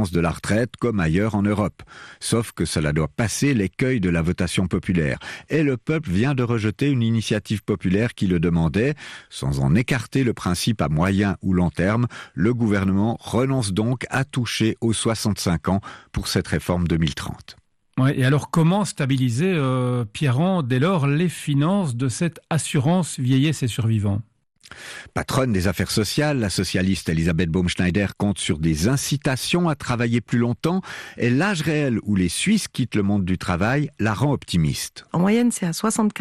référence de la retraite comme ailleurs en Europe. Sauf que cela doit passer l'écueil de la votation populaire. Et le peuple vient de rejeter une initiative populaire qui le demandait. Sans en écarter le principe à moyen ou long terme, le gouvernement renonce donc à toucher aux 65 ans pour cette réforme 2030. Ouais, et alors comment stabiliser, Pierran, dès lors, les finances de cette assurance vieillesse et survivants ? Patronne des affaires sociales, la socialiste Elisabeth Baumschneider compte sur des incitations à travailler plus longtemps et l'âge réel où les Suisses quittent le monde du travail la rend optimiste. En moyenne, c'est à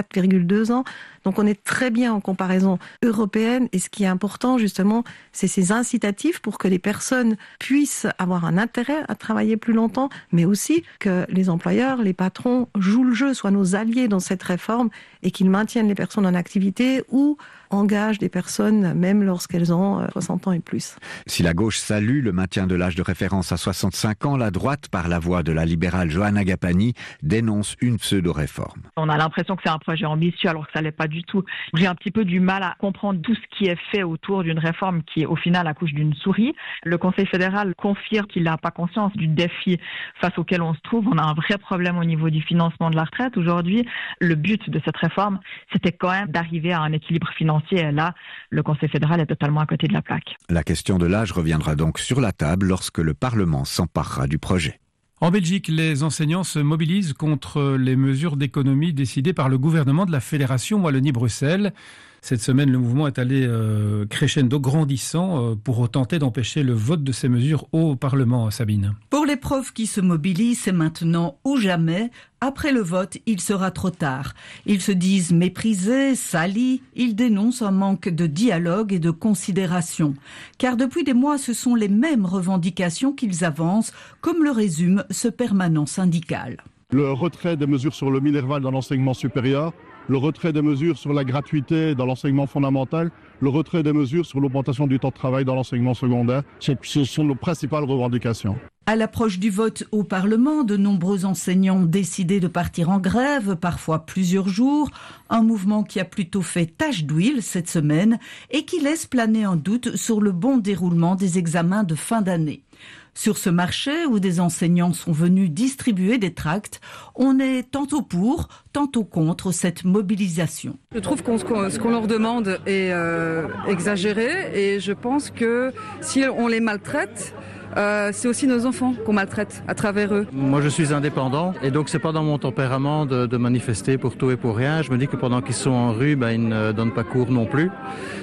64,2 ans. Donc on est très bien en comparaison européenne. Et ce qui est important, justement, c'est ces incitatifs pour que les personnes puissent avoir un intérêt à travailler plus longtemps, mais aussi que les employeurs, les patrons jouent le jeu, soient nos alliés dans cette réforme et qu'ils maintiennent les personnes en activité ou engagent des personnes même lorsqu'elles ont 60 ans et plus. Si la gauche salue le maintien de l'âge de référence à 65 ans, la droite, par la voix de la libérale Johanna Gapani, dénonce une pseudo-réforme. On a l'impression que c'est un projet ambitieux alors que ça l'est pas du tout. J'ai un petit peu du mal à comprendre tout ce qui est fait autour d'une réforme qui, au final, accouche d'une souris. Le Conseil fédéral confirme qu'il n'a pas conscience du défi face auquel on se trouve. On a un vrai problème au niveau du financement de la retraite. Aujourd'hui, le but de cette réforme, c'était quand même d'arriver à un équilibre financier. Et là, le Conseil fédéral est totalement à côté de la plaque. La question de l'âge reviendra donc sur la table lorsque le Parlement s'emparera du projet. En Belgique, les enseignants se mobilisent contre les mesures d'économie décidées par le gouvernement de la Fédération Wallonie-Bruxelles. Cette semaine, le mouvement est allé crescendo, grandissant, pour tenter d'empêcher le vote de ces mesures au Parlement, Sabine. Pour les profs qui se mobilisent, c'est maintenant ou jamais. Après le vote, il sera trop tard. Ils se disent méprisés, salis. Ils dénoncent un manque de dialogue et de considération. Car depuis des mois, ce sont les mêmes revendications qu'ils avancent, comme le résume ce permanent syndical. Le retrait des mesures sur le Minerval dans l'enseignement supérieur, le retrait des mesures sur la gratuité dans l'enseignement fondamental, le retrait des mesures sur l'augmentation du temps de travail dans l'enseignement secondaire, ce sont nos principales revendications. À l'approche du vote au Parlement, de nombreux enseignants ont décidé de partir en grève, parfois plusieurs jours, un mouvement qui a plutôt fait tache d'huile cette semaine et qui laisse planer un doute sur le bon déroulement des examens de fin d'année. Sur ce marché où des enseignants sont venus distribuer des tracts, on est tantôt pour, tantôt contre cette mobilisation. Je trouve ce qu'on leur demande est exagéré et je pense que si on les maltraite, c'est aussi nos enfants qu'on maltraite à travers eux. Moi je suis indépendant et donc c'est pas dans mon tempérament de manifester pour tout et pour rien. Je me dis que pendant qu'ils sont en rue, ils ne donnent pas cours non plus.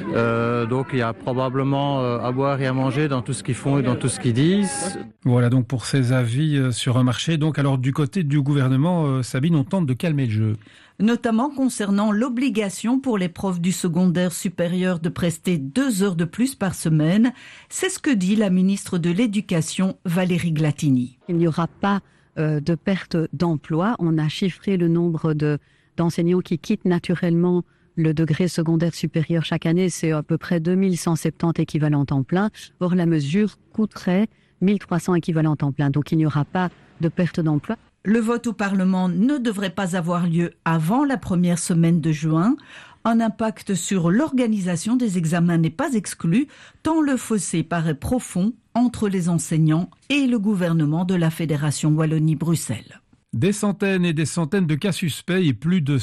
Donc il y a probablement à boire et à manger dans tout ce qu'ils font et dans tout ce qu'ils disent. Voilà donc pour ces avis sur un marché. Donc alors du côté du gouvernement, Sabine, on tente de calmer le jeu. Notamment concernant l'obligation pour les profs du secondaire supérieur de prester 2 heures de plus par semaine. C'est ce que dit la ministre de l'Éducation, Valérie Glatini. Il n'y aura pas de perte d'emploi. On a chiffré le nombre d'enseignants qui quittent naturellement le degré secondaire supérieur chaque année. C'est à peu près 2170 équivalents temps plein. Or, la mesure coûterait 1300 équivalents temps plein. Donc, il n'y aura pas de perte d'emploi. Le vote au Parlement ne devrait pas avoir lieu avant la première semaine de juin. Un impact sur l'organisation des examens n'est pas exclu, tant le fossé paraît profond entre les enseignants et le gouvernement de la Fédération Wallonie-Bruxelles. Des centaines et des centaines de cas suspects et plus de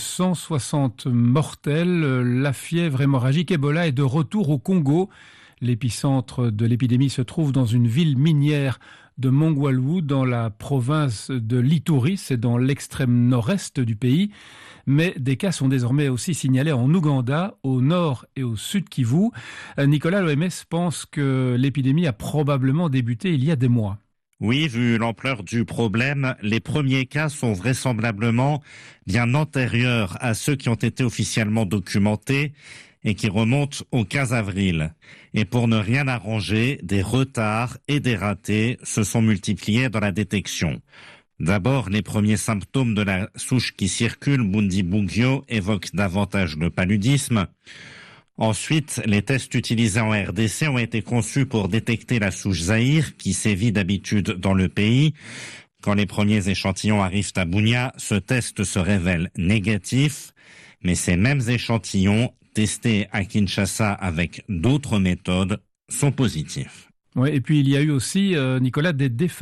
160 mortels. La fièvre hémorragique Ebola est de retour au Congo. L'épicentre de l'épidémie se trouve dans une ville minière de Mongwalu, dans la province de l'Ituri, c'est dans l'extrême nord-est du pays. Mais des cas sont désormais aussi signalés en Ouganda, au nord et au sud Kivu. Nicolas, l'OMS pense que l'épidémie a probablement débuté il y a des mois. Oui, vu l'ampleur du problème, les premiers cas sont vraisemblablement bien antérieurs à ceux qui ont été officiellement documentés et qui remontent au 15 avril. Et pour ne rien arranger, des retards et des ratés se sont multipliés dans la détection. D'abord, les premiers symptômes de la souche qui circule, Bundibugyo, évoquent davantage le paludisme. Ensuite, les tests utilisés en RDC ont été conçus pour détecter la souche Zaïre, qui sévit d'habitude dans le pays. Quand les premiers échantillons arrivent à Bunia, ce test se révèle négatif, mais ces mêmes échantillons, testés à Kinshasa avec d'autres méthodes, sont positifs. Ouais, et puis il y a eu aussi, Nicolas, des défaillances